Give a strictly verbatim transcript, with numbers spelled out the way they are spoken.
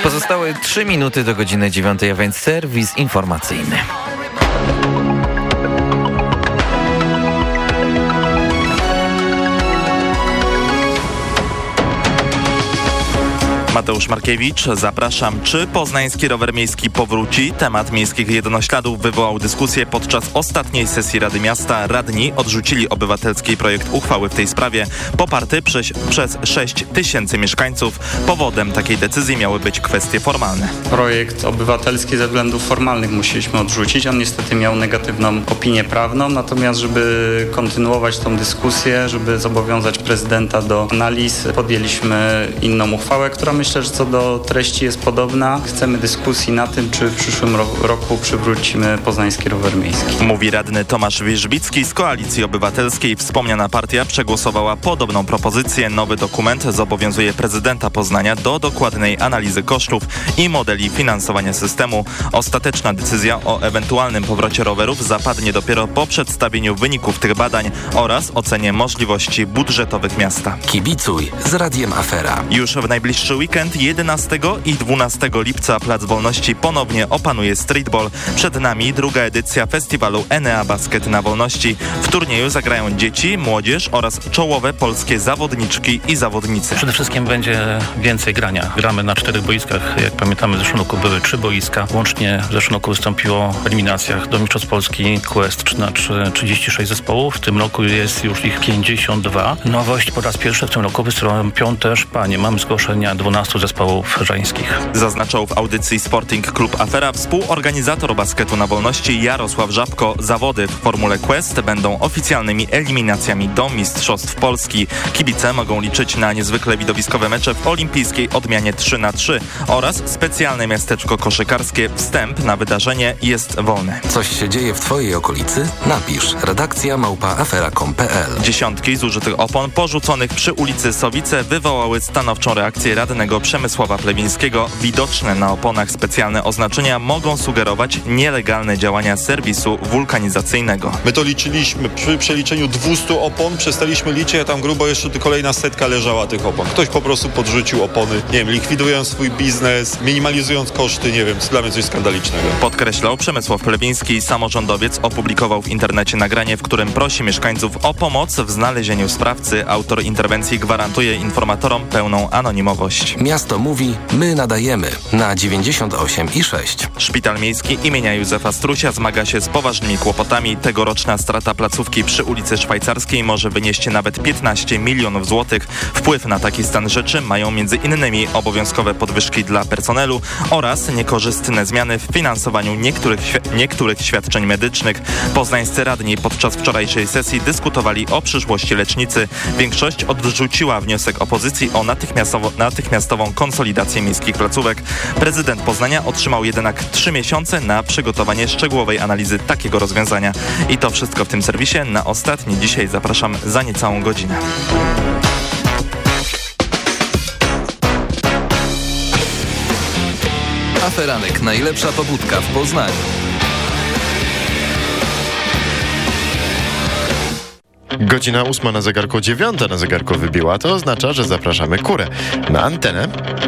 Pozostały trzy minuty do godziny dziewiątej, a więc serwis informacyjny. Mateusz Markiewicz, zapraszam. Czy poznański rower miejski powróci? Temat miejskich jednośladów wywołał dyskusję podczas ostatniej sesji Rady Miasta. Radni odrzucili obywatelski projekt uchwały w tej sprawie, poparty przez, przez sześć tysięcy mieszkańców. Powodem takiej decyzji miały być kwestie formalne. Projekt obywatelski ze względów formalnych musieliśmy odrzucić. On niestety miał negatywną opinię prawną, natomiast żeby kontynuować tą dyskusję, żeby zobowiązać prezydenta do analiz, podjęliśmy inną uchwałę, która myślę, że co do treści jest podobna. Chcemy dyskusji na tym, czy w przyszłym ro- roku przywrócimy poznański rower miejski. Mówi radny Tomasz Wierzbicki z Koalicji Obywatelskiej. Wspomniana partia przegłosowała podobną propozycję. Nowy dokument zobowiązuje prezydenta Poznania do dokładnej analizy kosztów i modeli finansowania systemu. Ostateczna decyzja o ewentualnym powrocie rowerów zapadnie dopiero po przedstawieniu wyników tych badań oraz ocenie możliwości budżetowych miasta. Kibicuj z Radiem Afera. Już w najbliższy weekend jedenastego i dwunastego lipca Plac Wolności ponownie opanuje streetball. Przed nami druga edycja festiwalu Enea Basket na Wolności. W turnieju zagrają dzieci, młodzież oraz czołowe polskie zawodniczki i zawodnicy. Przede wszystkim będzie więcej grania. Gramy na czterech boiskach. Jak pamiętamy, w zeszłym roku były trzy boiska. Łącznie w zeszłym roku wystąpiło w eliminacjach do Mistrzostw Polski Quest na trzydzieści sześć zespołów. W tym roku jest już ich pięćdziesiąt dwa. Nowość po raz pierwszy w tym roku wystąpią też panie. Mamy zgłoszenia dwunastu zespołów żeńskich. Zaznaczał w audycji Sporting Club Afera współorganizator basketu na Wolności Jarosław Żabko. Zawody w Formule Quest będą oficjalnymi eliminacjami do Mistrzostw Polski. Kibice mogą liczyć na niezwykle widowiskowe mecze w olimpijskiej odmianie trzy na trzy oraz specjalne miasteczko koszykarskie. Wstęp na wydarzenie jest wolny. Coś się dzieje w Twojej okolicy? Napisz redakcja małpa afera kropka com kropka pe el. Dziesiątki zużytych opon porzuconych przy ulicy Sowice wywołały stanowczą reakcję radnego Przemysława Plewińskiego. Widoczne na oponach specjalne oznaczenia mogą sugerować nielegalne działania serwisu wulkanizacyjnego. My to liczyliśmy przy przeliczeniu dwieście opon, przestaliśmy liczyć, a tam grubo jeszcze kolejna setka leżała tych opon. Ktoś po prostu podrzucił opony, nie wiem, likwidując swój biznes, minimalizując koszty, nie wiem, dla mnie coś skandalicznego. Podkreślał Przemysław Plewiński. Samorządowiec opublikował w internecie nagranie, w którym prosi mieszkańców o pomoc w znalezieniu sprawcy. Autor interwencji gwarantuje informatorom pełną anonimowość. Miasto mówi, my nadajemy na dziewięćdziesiąt osiem i sześć. Szpital Miejski imienia Józefa Strusia zmaga się z poważnymi kłopotami. Tegoroczna strata placówki przy ulicy Szwajcarskiej może wynieść nawet piętnaście milionów złotych. Wpływ na taki stan rzeczy mają między innymi obowiązkowe podwyżki dla personelu oraz niekorzystne zmiany w finansowaniu niektórych, świ- niektórych świadczeń medycznych. Poznańscy radni podczas wczorajszej sesji dyskutowali o przyszłości lecznicy. Większość odrzuciła wniosek opozycji o natychmiastowo, natychmiastową konsolidację miejskich placówek. Prezydent Poznania otrzymał jednak trzy miesiące na przygotowanie szczegółowej analizy takiego rozwiązania. I to wszystko w tym serwisie. Na ostatni dzisiaj zapraszam za niecałą godzinę. Aferanek, najlepsza pobudka w Poznaniu. Godzina ósma na zegarku, dziewiąta na zegarku wybiła. To oznacza, że zapraszamy Kurę na antenę.